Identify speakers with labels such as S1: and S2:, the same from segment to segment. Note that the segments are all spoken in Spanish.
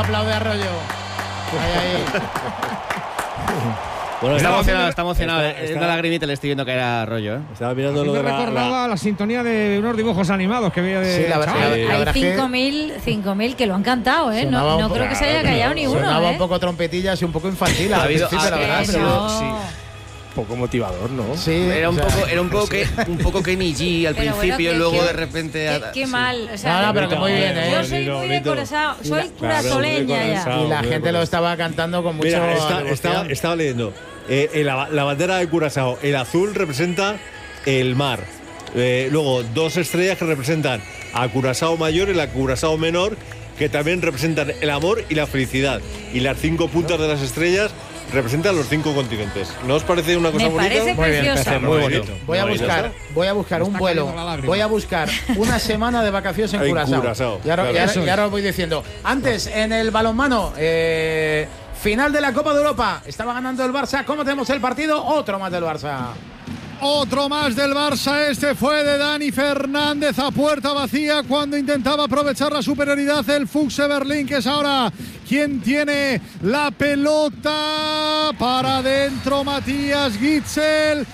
S1: aplaude a Arroyo. Ahí.
S2: Bueno,
S3: está emocionado. Una lagrimita le estoy viendo caer a Arroyo.
S2: Estaba mirando lo de
S4: recordaba la sintonía de unos dibujos animados que veía de.
S1: Sí, la verdad.
S5: Hay 5.000 que lo han cantado, ¿eh? No creo que se haya callado ni uno.
S1: Sonaba un poco trompetillas y un poco infantil.
S3: Ha habido,
S1: la verdad.
S3: sí.
S2: poco motivador, ¿no?
S1: Sí,
S3: era un poco Kenny G al principio, y luego de repente.
S5: Qué mal. O sea,
S1: no, pero que muy bien, ¿eh?
S5: Yo soy muy de Curazao, soy curazoleña ya.
S1: Y la gente lo estaba cantando con mucho.
S2: Mira, estaba leyendo. La bandera de Curazao, el azul representa el mar. Luego, dos estrellas que representan a Curazao mayor y la Curazao menor, que también representan el amor y la felicidad. Y las 5 puntas de las estrellas representan los 5 continentes. ¿No os parece una cosa bonita?
S5: Me parece preciosa.
S2: Muy bonito.
S1: Voy a buscar un vuelo. Voy a buscar una semana de vacaciones en Curazao. Y ahora os voy diciendo. Antes, en el balonmano, final de la Copa de Europa. Estaba ganando el Barça. ¿Cómo tenemos el partido? Otro más del Barça.
S4: Otro más del Barça, este fue de Dani Fernández a puerta vacía cuando intentaba aprovechar la superioridad el Füchse Berlín, que es ahora quien tiene la pelota. Para adentro Matías Gitzel,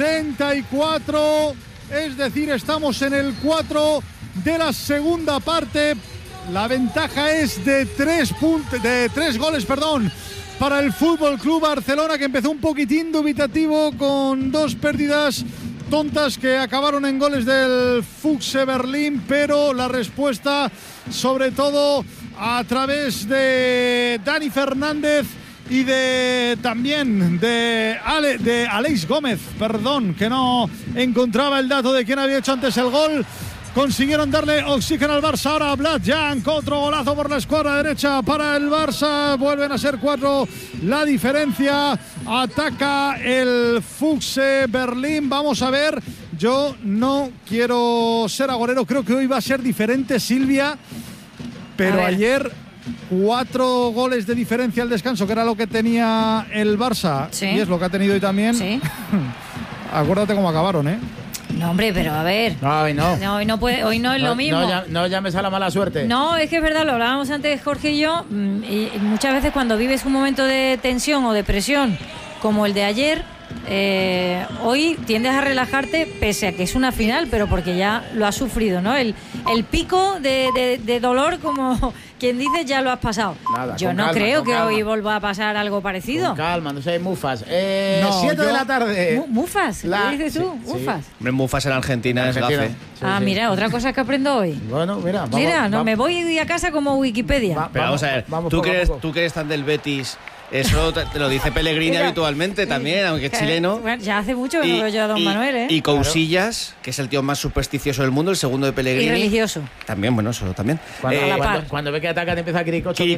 S4: 34, es decir, estamos en el 4 de la segunda parte. La ventaja es de 3 goles, para el Fútbol Club Barcelona, que empezó un poquitín dubitativo con 2 pérdidas tontas que acabaron en goles del Füchse Berlín, pero la respuesta, sobre todo a través de Dani Fernández y también de Aleix Gómez, que no encontraba el dato de quién había hecho antes el gol. Consiguieron darle oxígeno al Barça. Ahora Blatjanc, otro golazo por la escuadra derecha para el Barça. Vuelven a ser 4 la diferencia. Ataca el Füchse Berlín. Vamos a ver. Yo no quiero ser agorero. Creo que hoy va a ser diferente, Silvia. Pero ayer 4 goles de diferencia al descanso, que era lo que tenía el Barça.
S5: Sí.
S4: Y es lo que ha tenido hoy también.
S5: Sí.
S4: Acuérdate cómo acabaron, ¿eh?
S5: No, hombre, pero a ver.
S1: No, hoy no.
S5: No, hoy no es lo mismo.
S1: No llames a la mala suerte.
S5: No, es que es verdad, lo hablábamos antes Jorge y yo, y muchas veces cuando vives un momento de tensión o de presión como el de ayer, hoy tiendes a relajarte pese a que es una final, pero porque ya lo has sufrido, ¿no? El pico de dolor, como quien dice, ya lo has pasado. Yo no creo que hoy vuelva a pasar algo parecido.
S1: Con calma, no seas mufas. 7 de la tarde.
S5: ¿Mufas? ¿Qué dices tú? ¿Mufas?
S3: Hombre, Mufas en Argentina es gafe.
S5: Mira, otra cosa que aprendo hoy.
S1: Bueno, mira.
S5: Me voy a casa como Wikipedia.
S3: Pero vamos a ver, tú que eres tan del Betis, eso te lo dice Pellegrini habitualmente también, aunque es chileno.
S5: Bueno, ya hace mucho que no veo yo a Don Manuel, ¿eh?
S3: Y Cousillas, que es el tío más supersticioso del mundo, el segundo de Pellegrini.
S5: Y religioso.
S3: También, bueno, eso también.
S1: Cuando ve que atacan empieza a Quiricocho.
S3: A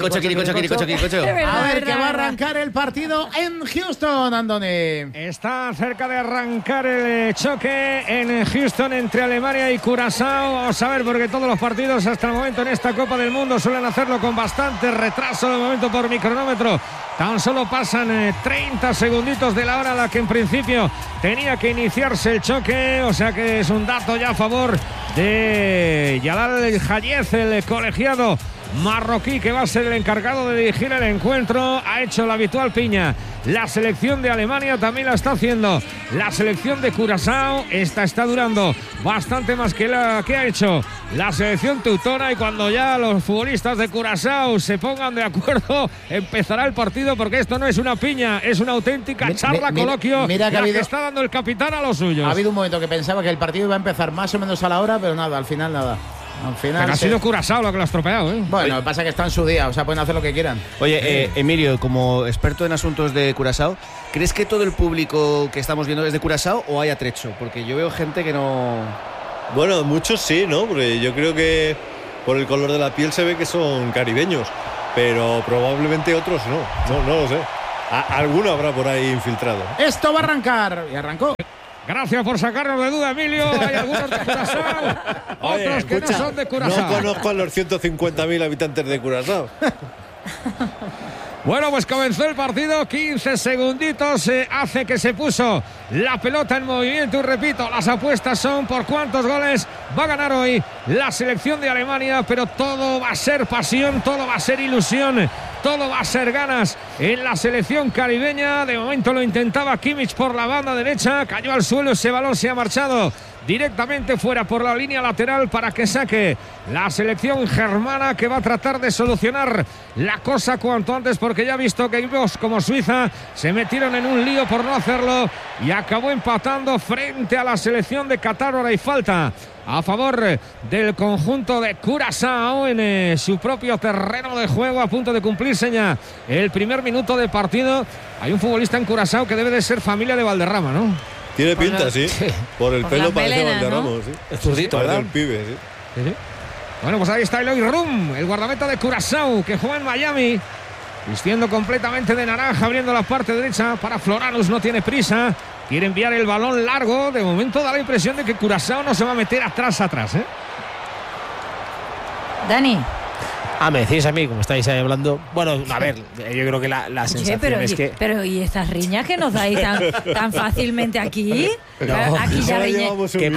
S1: ver, que va a arrancar el partido en Houston, Andoni.
S4: Está cerca de arrancar el choque en Houston entre Alemania y Curazao. Vamos a ver, porque todos los partidos hasta el momento en esta Copa del Mundo suelen hacerlo con bastante retraso de momento por mi cronómetro. Tan solo pasan 30 segunditos de la hora a la que en principio tenía que iniciarse el choque. O sea que es un dato ya a favor de Jalal El Hayez, el colegiado marroquí, que va a ser el encargado de dirigir el encuentro. Ha hecho la habitual piña la selección de Alemania, también la está haciendo la selección de Curazao. Esta está durando bastante más que la que ha hecho la selección teutona, y cuando ya los futbolistas de Curazao se pongan de acuerdo, empezará el partido, porque esto no es una piña, es una auténtica charla, coloquio,
S1: mira que
S4: está dando el capitán a los suyos.
S1: Ha habido un momento que pensaba que el partido iba a empezar más o menos a la hora, pero nada, al final nada.
S4: Pero ha sido Curazao lo que lo ha estropeado, ¿eh?
S1: Bueno, lo que pasa es que está en su día, o sea, pueden hacer lo que quieran.
S3: Oye, Emilio, como experto en asuntos de Curazao, ¿crees que todo el público que estamos viendo es de Curazao o hay atrecho? Porque yo veo gente que no...
S2: Bueno, muchos sí, ¿no? Porque yo creo que por el color de la piel se ve que son caribeños, pero probablemente otros no lo sé. Alguno habrá por ahí infiltrado.
S1: Esto va a arrancar, y arrancó.
S4: Gracias por sacarnos de duda, Emilio. Hay algunos de Curazao, otros que no son de Curazao.
S2: No conozco a los 150.000 habitantes de Curazao.
S6: Bueno, pues comenzó el partido, 15 segunditos hace que se puso la pelota en movimiento y repito, las apuestas son por cuántos goles va a ganar hoy la selección de Alemania, pero todo va a ser pasión, todo va a ser ilusión, todo va a ser ganas en la selección caribeña. De momento lo intentaba Kimmich por la banda derecha, cayó al suelo, ese balón se ha marchado directamente fuera por la línea lateral para que saque la selección germana, que va a tratar de solucionar la cosa cuanto antes, porque ya ha visto que equipos como Suiza se metieron en un lío por no hacerlo y acabó empatando frente a la selección de Qatar. Ahora hay falta a favor del conjunto de Curazao en su propio terreno de juego, a punto de cumplirse ya el primer minuto de partido. Hay un futbolista en Curazao que debe de ser familia de Valderrama, ¿no?
S2: Tiene pinta, sí. Por el pelo parece Valderrama,
S6: ¿no?
S2: sí.
S6: Es zurdito,
S2: parece
S6: ¿verdad?
S2: el pibe, sí.
S6: Sí. Bueno, pues ahí está Eloy Rum, el guardameta de Curazao, que juega en Miami, vistiendo completamente de naranja, abriendo la parte derecha para Floranus, no tiene prisa, quiere enviar el balón largo. De momento da la impresión de que Curazao no se va a meter atrás, ¿eh?
S5: Dani.
S7: Me decís a mí, como estáis ahí hablando. Bueno, a ver, yo creo que la sensación es que.
S5: Pero ¿y estas riñas que nos dais tan fácilmente aquí?
S7: No,
S5: aquí ya riñe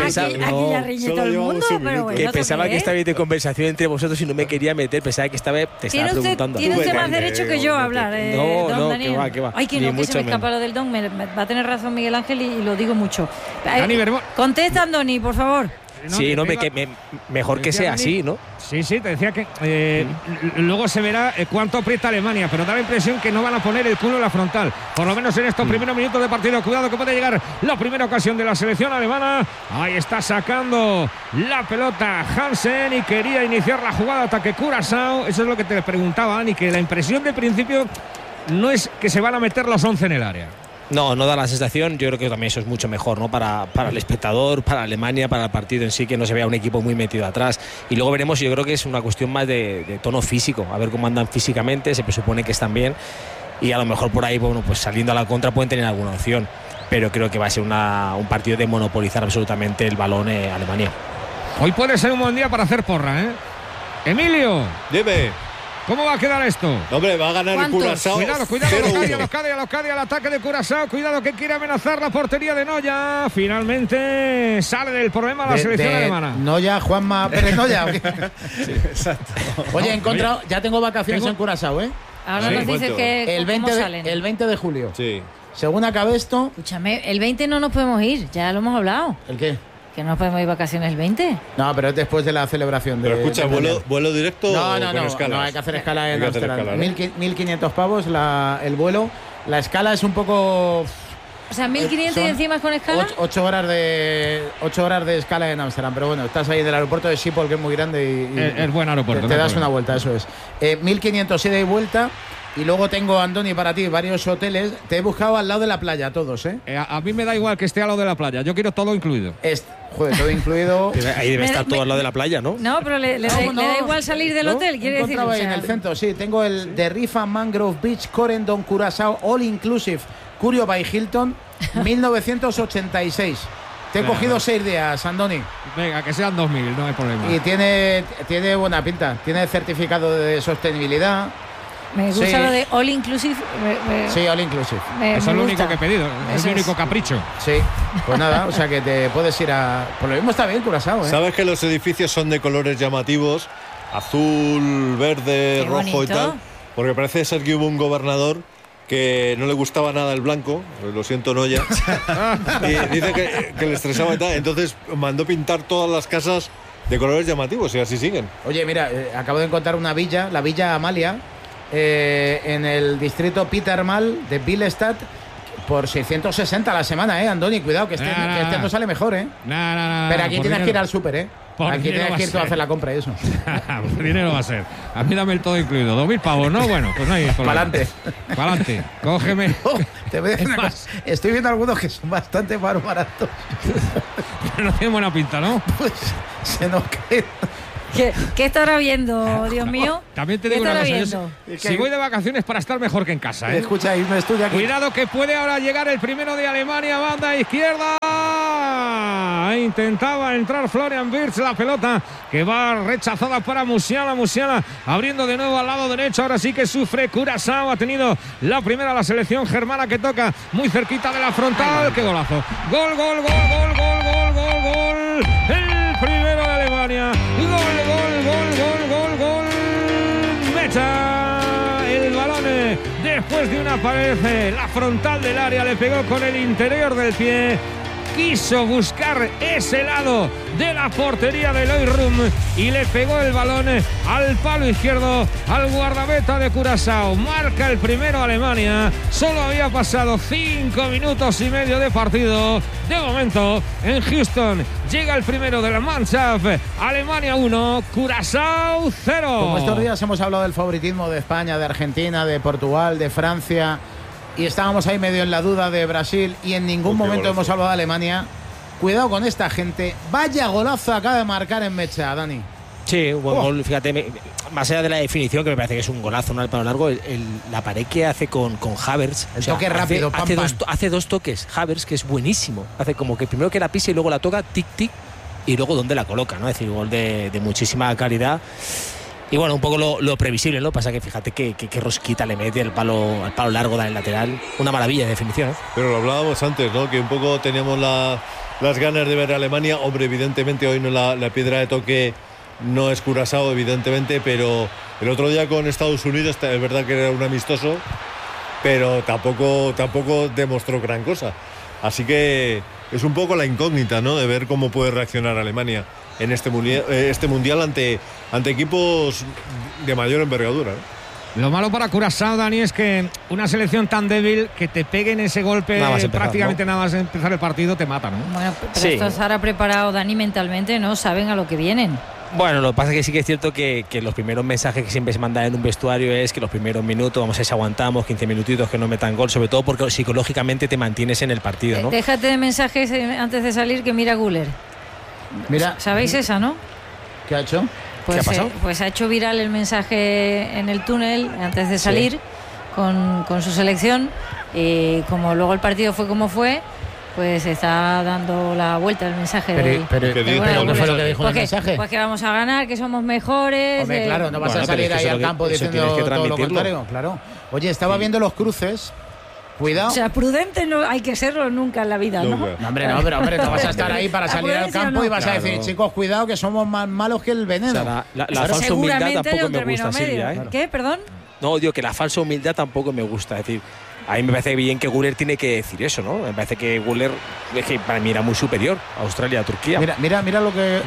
S5: todo el mundo. Pero bueno,
S7: que pensaba que estaba de conversación entre vosotros y no me quería meter. Pensaba que te estaba preguntando.
S5: Tiene usted más derecho que yo a hablar.
S7: No,
S5: Daniel.
S7: que va.
S5: Ay, que no, que se me escapa lo del don. Va a tener razón Miguel Ángel y lo digo mucho. Contesta, Andoni, por favor.
S7: Sí, mejor que sea así, ¿no?
S6: Sí, te decía que luego se verá cuánto aprieta Alemania, pero da la impresión que no van a poner el culo en la frontal, por lo menos en estos primeros minutos de partido. Cuidado que puede llegar la primera ocasión de la selección alemana. Ahí está sacando la pelota Hansen y quería iniciar la jugada, ataque Curazao. Eso es lo que te preguntaba, Ani, que la impresión de principio no es que se van a meter los 11 en el área.
S7: No da la sensación. Yo creo que también eso es mucho mejor, ¿no? Para el espectador, para Alemania, para el partido en sí, que no se vea un equipo muy metido atrás. Y luego veremos, yo creo que es una cuestión más de tono físico, a ver cómo andan físicamente. Se presupone que están bien y a lo mejor por ahí, bueno, pues saliendo a la contra pueden tener alguna opción, pero creo que va a ser un partido de monopolizar absolutamente el balón Alemania.
S6: Hoy puede ser un buen día para hacer porra, ¿eh? Emilio,
S2: dime.
S6: ¿Cómo va a quedar esto?
S2: Hombre, va a ganar el Curazao.
S6: Cuidado, Locadia, al ataque de Curazao. Cuidado que quiere amenazar la portería de Noya. Finalmente sale del problema la selección alemana.
S1: Noya, Juanma Pérez Noya. Sí, exacto. Oye, he encontrado, ya tengo vacaciones en Curazao, ¿eh?
S5: Ahora nos dices que
S1: el 20 de julio.
S2: Sí.
S1: Según acabe esto.
S5: Escúchame, el 20 no nos podemos ir, ya lo hemos hablado.
S1: ¿El qué?
S5: ¿Que no nos podemos ir vacaciones el 20?
S1: No, pero es después de la celebración.
S2: Pero escucha, ¿vuelo directo
S1: no,
S2: o con escalas?
S1: No, hay que hacer escala en Amsterdam. 1.500 pavos el vuelo. La escala es un poco...
S5: O sea, 1.500 y encima es con escala.
S1: 8 horas de escala en Amsterdam. Pero bueno, estás ahí en el aeropuerto de Schiphol, que es muy grande. Y
S6: es buen aeropuerto.
S1: Te das una vuelta, eso es. 1.500 ida y vuelta. Y luego tengo, Andoni, para ti varios hoteles. Te he buscado al lado de la playa, todos, ¿eh?
S6: A mí me da igual que esté al lado de la playa. Yo quiero todo incluido.
S1: Joder, todo incluido.
S7: Ahí debe estar todo al lado de la playa, ¿no?
S5: No, pero le da igual salir del hotel, quiere decir.
S1: Ahí en el centro, sí. Tengo el de Rifa Mangrove Beach, Corendon, Curazao, All Inclusive, Curio by Hilton, 1986. Te he cogido 6 días, Andoni.
S6: Venga, que sean 2.000, no hay problema.
S1: Y tiene buena pinta. Tiene certificado de sostenibilidad.
S5: Me gusta lo de All Inclusive.
S1: Sí, All Inclusive.
S6: Eso es lo único que he pedido. Es mi único capricho.
S1: Sí, pues nada, o sea que te puedes ir a... Por lo mismo está bien Curazao, ¿eh?
S2: Sabes que los edificios son de colores llamativos, azul, verde, rojo y tal, porque parece ser que hubo un gobernador que no le gustaba nada el blanco, lo siento, Noya, y dice que le estresaba y tal, entonces mandó pintar todas las casas de colores llamativos y así siguen.
S1: Oye, mira, acabo de encontrar una villa, la Villa Amalia, en el distrito Pietermal de Billestad, por 660 a la semana, Andoni, cuidado, que este no sale mejor, Pero aquí tienes que ir al súper, Aquí tienes que ir tú a hacer la compra y eso.
S6: Por dinero va a ser. A mí dame el todo incluido. 2.000 pavos, ¿no? Bueno, pues no hay problema. Pa'lante. Cógeme.
S1: Te voy a decir una cosa. Estoy viendo algunos que son bastante más baratos.
S6: Pero no tiene buena pinta, ¿no?
S1: Pues se nos cae.
S5: ¿Qué estará viendo, Dios mío?
S6: También te digo una cosa. Si voy de vacaciones para estar mejor que en casa,
S1: Escucha, hay un estudio aquí.
S6: Cuidado que puede ahora llegar el primero de Alemania, banda izquierda. Ahí intentaba entrar Florian Wirtz, la pelota que va rechazada para Musiala. Musiala abriendo de nuevo al lado derecho. Ahora sí que sufre Curazao. Ha tenido la primera la selección germana, que toca muy cerquita de la frontal. ¡Qué golazo! ¡Gol, gol, gol, gol, gol, gol, gol, gol! El primero de Alemania. ¡Gol, gol, gol, gol, gol, gol! ¡Meta! El balón después de una pared, la frontal del área, le pegó con el interior del pie. Quiso buscar ese lado de la portería de Loirum y le pegó el balón al palo izquierdo al guardameta de Curazao. Marca el primero Alemania. Solo había pasado 5 minutos y medio de partido. De momento, en Houston llega el primero de la Mannschaft. Alemania 1, Curazao 0.
S1: Como estos días hemos hablado del favoritismo de España, de Argentina, de Portugal, de Francia, y estábamos ahí medio en la duda de Brasil, y en ningún momento hemos hablado de Alemania. Cuidado con esta gente. Vaya golazo acaba de marcar en Mecha, Dani.
S7: Sí, un buen gol, fíjate, más allá de la definición, que me parece que es un golazo, no al palo largo, la pared que hace con Havertz.
S1: El toque rápido,
S7: hace dos toques, Havertz, que es buenísimo. Hace como que primero que la pisa y luego la toca, tic, tic, y luego donde la coloca, ¿no? Es decir, gol de muchísima calidad. Y bueno, un poco lo previsible, ¿no? Pasa que fíjate que rosquita le mete al palo largo del lateral. Una maravilla de definición, ¿eh?
S2: Pero lo hablábamos antes, ¿no? Que un poco teníamos las ganas de ver a Alemania. Hombre, evidentemente hoy no la piedra de toque no es Curazao, evidentemente, pero el otro día con Estados Unidos es verdad que era un amistoso, pero tampoco demostró gran cosa. Así que es un poco la incógnita, ¿no? De ver cómo puede reaccionar Alemania en este mundial ante equipos de mayor envergadura, ¿no?
S6: Lo malo para Curazao, Dani, es que una selección tan débil, que te peguen ese golpe prácticamente nada más empezar el partido, te mata, ¿no?
S5: Bueno, pero esto estará preparado, Dani, mentalmente, ¿no? Saben a lo que vienen.
S7: Bueno, lo que pasa es que sí que es cierto que los primeros mensajes que siempre se mandan en un vestuario es que los primeros minutos, vamos a ver si aguantamos 15 minutitos, que no metan gol, sobre todo porque psicológicamente te mantienes en el partido, ¿no?
S5: Déjate de mensajes antes de salir, que mira Güler.
S1: Mira,
S5: ¿sabéis esa, no?
S1: ¿Qué ha hecho?
S5: Pues,
S7: ¿qué ha pasado?
S5: Pues ha hecho viral el mensaje en el túnel antes de salir, sí, con su selección, y como luego el partido fue como fue, pues está dando la vuelta el mensaje.
S1: ¿Qué fue lo que dijo el mensaje?
S5: Pues que vamos a ganar, que somos mejores.
S1: Hombre, claro, no vas a salir ahí al campo diciendo todo lo contrario. Claro. Oye, estaba viendo los cruces. Cuidado.
S5: O sea, prudente no hay que serlo nunca en la vida, ¿no?
S1: No, hombre, no vas a estar ahí para salir al campo y vas a decir, chicos, cuidado, que somos más malos que el veneno.
S7: O sea, la falsa humildad tampoco me gusta, Silvia, ¿eh?
S5: ¿Qué? ¿Perdón?
S7: No, digo que la falsa humildad tampoco me gusta. Es decir, a mí me parece bien que Güler tiene que decir eso, ¿no? Me parece que Güler, es que para mí era muy superior a Australia, a Turquía.
S1: Mira lo que...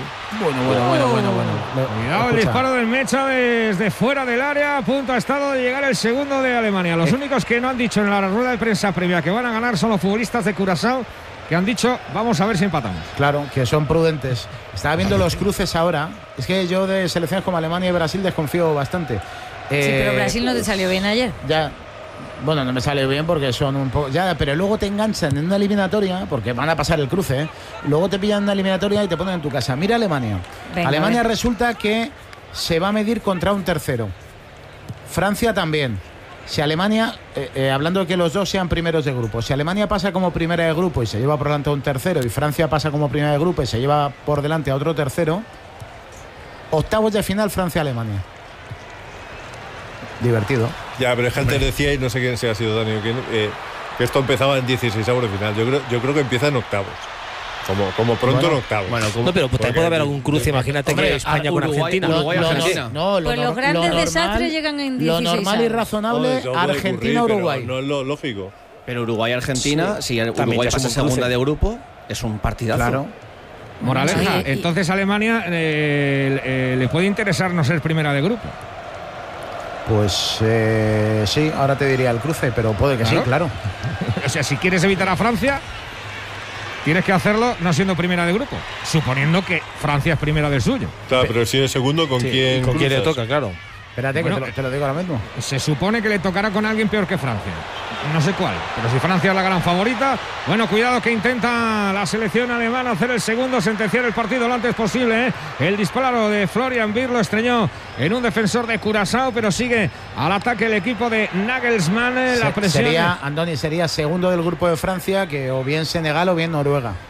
S1: Bueno.
S6: Cuidado, el disparo del Mecha desde fuera del área. A punto ha estado de llegar el segundo de Alemania. Los únicos que no han dicho en la rueda de prensa previa que van a ganar son los futbolistas de Curazao, que han dicho, vamos a ver si empatamos.
S1: Claro, que son prudentes. Estaba viendo los cruces ahora. Es que yo de selecciones como Alemania y Brasil desconfío bastante.
S5: Sí, pero Brasil no te salió bien ayer.
S1: Ya. Bueno, no me sale bien porque son un poco... Ya, pero luego te enganchan en una eliminatoria, porque van a pasar el cruce, ¿eh? Luego te pillan en una eliminatoria y te ponen en tu casa. Mira Alemania. Venga, Alemania resulta que se va a medir contra un tercero. Francia también. Si Alemania, hablando de que los dos sean primeros de grupo, si Alemania pasa como primera de grupo y se lleva por delante a un tercero, y Francia pasa como primera de grupo y se lleva por delante a otro tercero, octavos de final Francia-Alemania. Divertido.
S2: Ya, pero es que antes decía, y no sé quién se ha sido Dani, que esto empezaba en 16avos de final. Yo creo que empieza en octavos. Como pronto en octavos.
S7: Bueno, no, pero también puede haber algún cruce. Imagínate que España con Argentina.
S5: Argentina. Pues los grandes desastres llegan en 16.
S1: Lo normal y razonable, Argentina-Uruguay.
S2: No es lo lógico.
S3: Pero Uruguay-Argentina, sí, si Uruguay pasa segunda de grupo, es un partidazo. Claro.
S6: Moraleja, sí. Entonces Alemania le puede interesar no ser primera de grupo.
S1: Pues sí, ahora te diría el cruce, pero puede que sí, claro.
S6: O sea, si quieres evitar a Francia, tienes que hacerlo no siendo primera de grupo, suponiendo que Francia es primera del suyo.
S2: Claro, pero si eres segundo, ¿con quién
S7: le toca? Claro.
S1: Espérate, bueno, que te lo digo ahora mismo.
S6: Se supone que le tocará con alguien peor que Francia. No sé cuál, pero si Francia es la gran favorita, bueno, cuidado que intenta la selección alemana hacer el segundo, sentenciar el partido lo antes posible, ¿eh? El disparo de Florian Wirtz lo estreñó en un defensor de Curazao, pero sigue al ataque el equipo de Nagelsmann. La presión
S1: Andoni sería segundo del grupo de Francia, que o bien Senegal o bien Noruega.